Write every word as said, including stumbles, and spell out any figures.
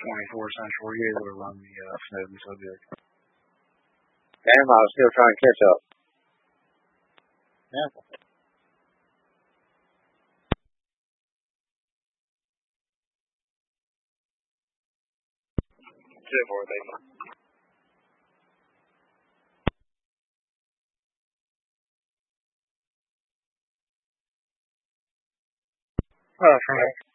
twenty-fourth century. You able to run the uh, Snowden subject? Damn, I was still trying to catch up. Yeah. Two more, baby. Uh, from